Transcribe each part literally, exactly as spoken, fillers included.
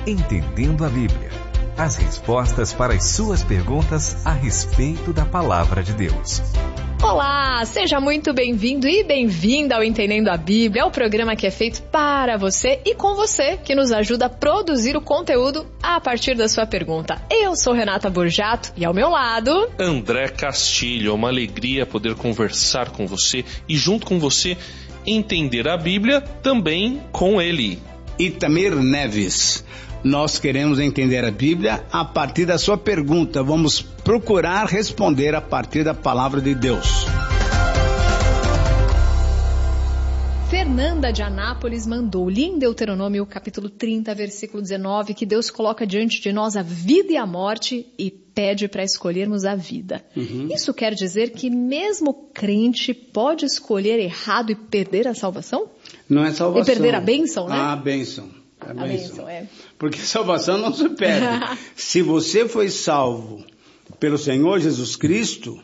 Entendendo a Bíblia. As respostas para as suas perguntas a respeito da Palavra de Deus. Olá, seja muito bem-vindo e bem-vinda ao Entendendo a Bíblia, o programa que é feito para você e com você, que nos ajuda a produzir o conteúdo a partir da sua pergunta. Eu sou Renata Borjato e ao meu lado... André Castilho, é uma alegria poder conversar com você e junto com você entender a Bíblia também com ele. Itamir Neves. Nós queremos entender a Bíblia a partir da sua pergunta. Vamos procurar responder a partir da palavra de Deus. Fernanda de Anápolis mandou-lhe em Deuteronômio capítulo trinta, versículo dezenove, que Deus coloca diante de nós a vida e a morte e pede para escolhermos a vida. Uhum. Isso quer dizer que mesmo o crente pode escolher errado e perder a salvação? Não é salvação. E perder a bênção, né? A bênção. A a bênção. bênção, é. Porque salvação não se perde. Se você foi salvo pelo Senhor Jesus Cristo,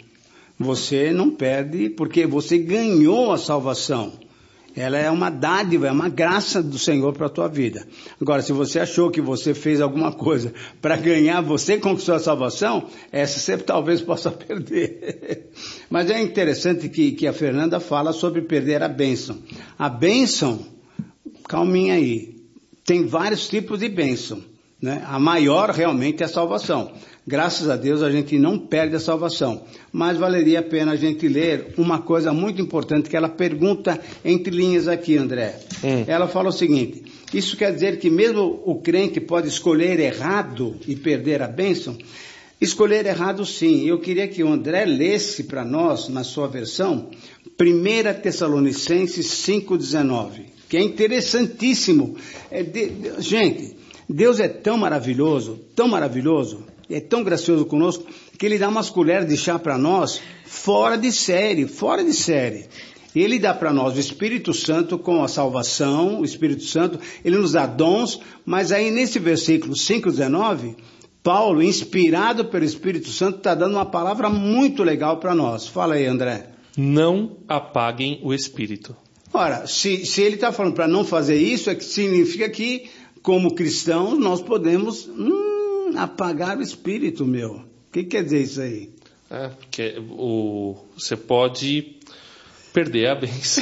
você não perde, porque você ganhou a salvação. Ela é uma dádiva, é uma graça do Senhor para a tua vida. Agora, se você achou que você fez alguma coisa para ganhar, você conquistou a salvação, essa você talvez possa perder. Mas é interessante que, que a Fernanda fala sobre perder a bênção. A bênção, calminha aí. Tem vários tipos de bênção, né? A maior realmente é a salvação. Graças a Deus a gente não perde a salvação. Mas valeria a pena a gente ler uma coisa muito importante que ela pergunta entre linhas aqui, André. Hum. Ela fala o seguinte: isso quer dizer que mesmo o crente pode escolher errado e perder a bênção? Escolher errado, sim. Eu queria que o André lesse para nós, na sua versão, primeira Tessalonicenses cinco, dezenove. Que é interessantíssimo. É de, de, gente, Deus é tão maravilhoso, tão maravilhoso, é tão gracioso conosco, que Ele dá umas colheres de chá para nós, fora de série, fora de série. Ele dá para nós o Espírito Santo com a salvação, o Espírito Santo, Ele nos dá dons, mas aí nesse versículo cinco, dezenove, Paulo, inspirado pelo Espírito Santo, está dando uma palavra muito legal para nós. Fala aí, André. Não apaguem o Espírito. Ora, se, se ele está falando para não fazer isso, é que significa que, como cristãos, nós podemos hum, apagar o espírito, meu. O que quer dizer isso aí? É, porque o, você pode perder a bênção.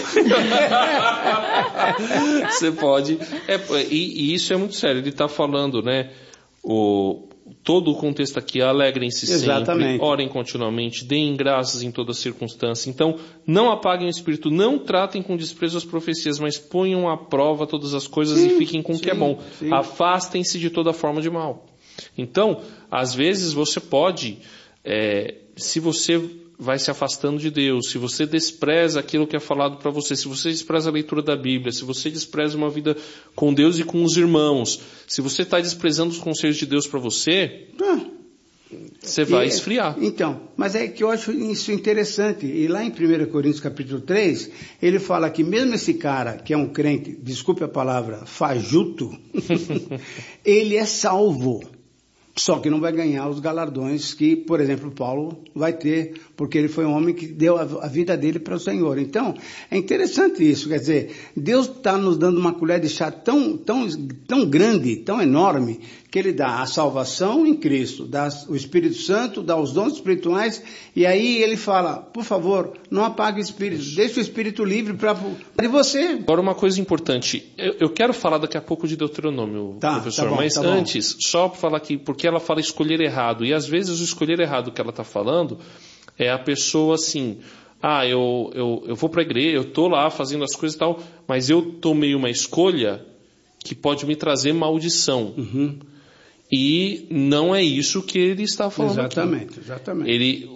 Você pode... É, e, e isso é muito sério. Ele está falando, né? O... Todo o contexto aqui, alegrem-se Exatamente. sempre, orem continuamente, deem graças em toda circunstância. Então, não apaguem o espírito, não tratem com desprezo as profecias, mas ponham à prova todas as coisas sim, e fiquem com o que é bom. Sim. Afastem-se de toda forma de mal. Então, às vezes você pode, é, se você vai se afastando de Deus, se você despreza aquilo que é falado para você, se você despreza a leitura da Bíblia, se você despreza uma vida com Deus e com os irmãos, se você está desprezando os conselhos de Deus para você, ah, você vai e, esfriar. Então, mas é que eu acho isso interessante. E lá em primeira Coríntios capítulo três, ele fala que mesmo esse cara, que é um crente, desculpe a palavra, fajuto, ele é salvo. Só que não vai ganhar os galardões que, por exemplo, Paulo vai ter, porque ele foi um homem que deu a vida dele para o Senhor. Então, é interessante isso, quer dizer, Deus está nos dando uma colher de chá tão, tão, tão grande, tão enorme, que Ele dá a salvação em Cristo, dá o Espírito Santo, dá os dons espirituais, e aí Ele fala, por favor, não apague o Espírito, deixe o Espírito livre para de você. Agora uma coisa importante, eu, eu quero falar daqui a pouco de Deuteronômio, tá, professor, tá bom, mas tá antes, bom. Só para falar aqui, porque ela fala escolher errado, e às vezes o escolher errado que ela está falando é a pessoa assim, ah, eu, eu, eu vou para a igreja, eu estou lá fazendo as coisas e tal, mas eu tomei uma escolha que pode me trazer maldição. Uhum. E não é isso que ele está falando. Exatamente, aqui. exatamente. Ele,